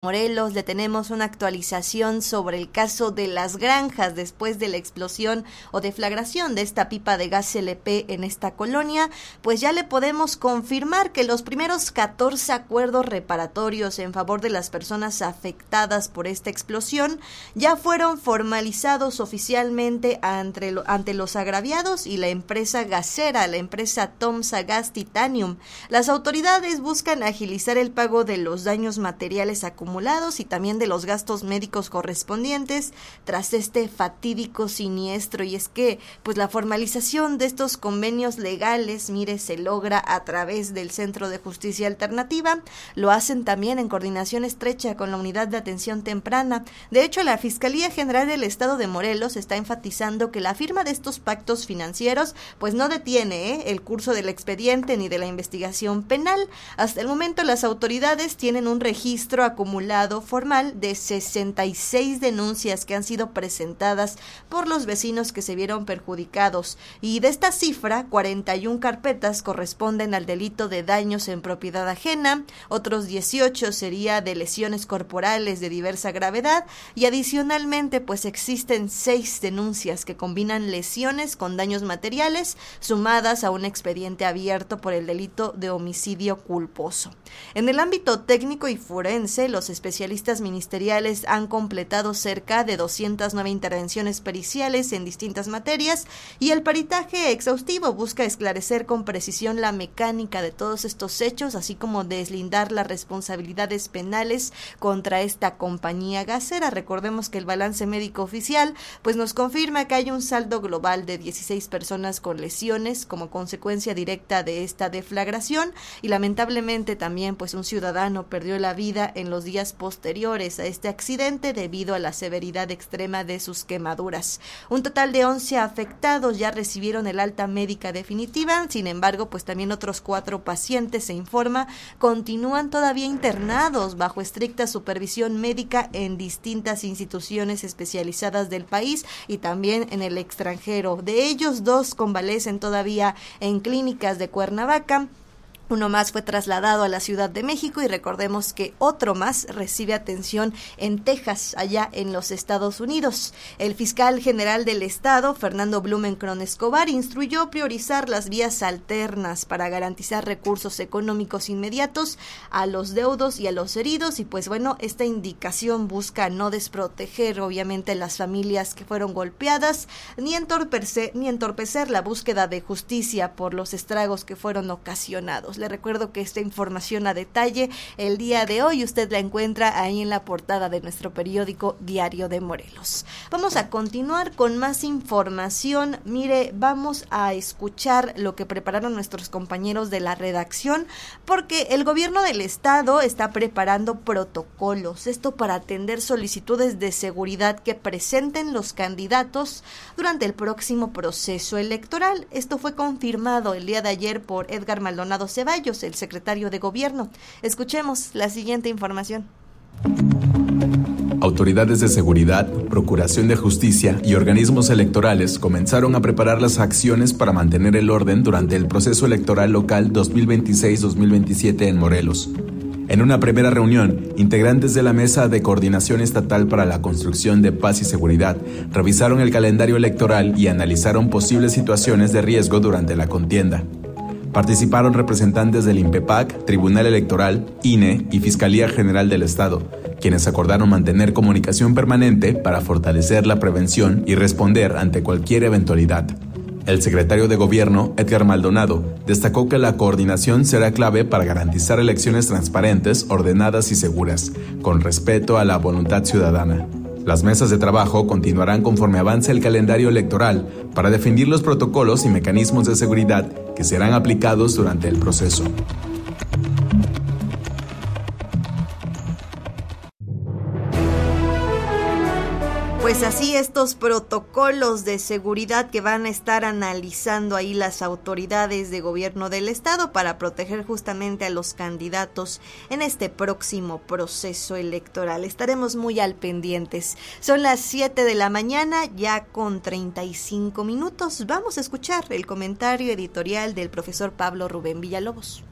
Morelos le tenemos una actualización sobre el caso de las granjas después de la explosión o deflagración de esta pipa de gas LP en esta colonia. Pues ya le podemos confirmar que los primeros 14 acuerdos reparatorios en favor de las personas afectadas por esta explosión ya fueron formalizados oficialmente ante los agraviados y la empresa gasera, la empresa Tomsa Gas Titanium. Las autoridades buscan agilizar el pago de los daños materiales acumulados y también de los gastos médicos correspondientes tras este fatídico siniestro. Y es que pues la formalización de estos convenios legales, mire, se logra a través del Centro de Justicia Alternativa. Lo hacen también en coordinación estrecha con la Unidad de Atención Temprana. De hecho, la Fiscalía General del Estado de Morelos está enfatizando que la firma de estos pactos financieros pues no detiene el curso del expediente ni de la investigación penal. Hasta el momento las autoridades tienen un registro acumulado formal de 66 denuncias que han sido presentadas por los vecinos que se vieron perjudicados, y de esta cifra 41 carpetas corresponden al delito de daños en propiedad ajena, otros 18 sería de lesiones corporales de diversa gravedad, y adicionalmente pues existen 6 denuncias que combinan lesiones con daños materiales sumadas a un expediente abierto por el delito de homicidio culposo. En el ámbito técnico y forense, los especialistas ministeriales han completado cerca de 209 intervenciones periciales en distintas materias, y el peritaje exhaustivo busca esclarecer con precisión la mecánica de todos estos hechos, así como deslindar las responsabilidades penales contra esta compañía gasera. Recordemos que el balance médico oficial pues nos confirma que hay un saldo global de 16 personas con lesiones como consecuencia directa de esta deflagración, y lamentablemente también pues un ciudadano perdió la vida en los días posteriores a este accidente debido a la severidad extrema de sus quemaduras. Un total de 11 afectados ya recibieron el alta médica definitiva. Sin embargo, pues también otros 4 pacientes, se informa, continúan todavía internados bajo estricta supervisión médica en distintas instituciones especializadas del país y también en el extranjero. De ellos, 2 convalecen todavía en clínicas de Cuernavaca. Uno más fue trasladado a la Ciudad de México, y recordemos que otro más recibe atención en Texas, allá en los Estados Unidos. El fiscal general del estado, Fernando Blumenkron Escobar, instruyó priorizar las vías alternas para garantizar recursos económicos inmediatos a los deudos y a los heridos, y pues bueno, esta indicación busca no desproteger obviamente las familias que fueron golpeadas, ni entorpecer la búsqueda de justicia por los estragos que fueron ocasionados. Le recuerdo que esta información a detalle el día de hoy usted la encuentra ahí en la portada de nuestro periódico Diario de Morelos. Vamos a continuar con más información. Mire, vamos a escuchar lo que prepararon nuestros compañeros de la redacción, porque el gobierno del estado está preparando protocolos, esto para atender solicitudes de seguridad que presenten los candidatos durante el próximo proceso electoral. Esto fue confirmado el día de ayer por Edgar Maldonado Ceballos, el secretario de Gobierno. Escuchemos la siguiente información. Autoridades de seguridad, Procuración de Justicia y organismos electorales comenzaron a preparar las acciones para mantener el orden durante el proceso electoral local 2026-2027 en Morelos. En una primera reunión, integrantes de la Mesa de Coordinación Estatal para la Construcción de Paz y Seguridad revisaron el calendario electoral y analizaron posibles situaciones de riesgo durante la contienda. Participaron representantes del INPEPAC, Tribunal Electoral, INE y Fiscalía General del Estado, quienes acordaron mantener comunicación permanente para fortalecer la prevención y responder ante cualquier eventualidad. El secretario de Gobierno, Edgar Maldonado, destacó que la coordinación será clave para garantizar elecciones transparentes, ordenadas y seguras, con respeto a la voluntad ciudadana. Las mesas de trabajo continuarán conforme avance el calendario electoral para definir los protocolos y mecanismos de seguridad que serán aplicados durante el proceso. Pues así, estos protocolos de seguridad que van a estar analizando ahí las autoridades de gobierno del estado para proteger justamente a los candidatos en este próximo proceso electoral. Estaremos muy al pendientes. Son las 7 de la mañana, ya con 35 minutos. Vamos a escuchar el comentario editorial del profesor Pablo Rubén Villalobos.